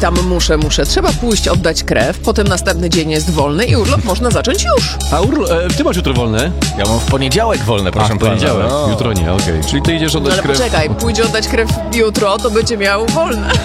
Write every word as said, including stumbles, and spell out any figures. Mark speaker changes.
Speaker 1: tam muszę, muszę. Trzeba pójść oddać krew, potem następny dzień jest wolny i urlop można zacząć już.
Speaker 2: A urlo- e, ty masz jutro wolne?
Speaker 3: Ja mam w poniedziałek wolne, proszę
Speaker 2: A, w poniedziałek.
Speaker 3: pana. No.
Speaker 2: Jutro nie, okej. Czyli ty idziesz
Speaker 1: No
Speaker 2: oddać
Speaker 1: ale
Speaker 2: krew...
Speaker 1: poczekaj, pójdzie oddać krew jutro, to będzie miał wolne.